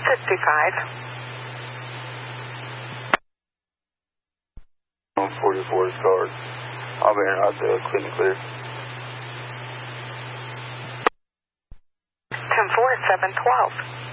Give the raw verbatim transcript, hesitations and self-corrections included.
fifty-five. one forty-four is card. I'll be in out there, clean and clear. ten four, seven twelve.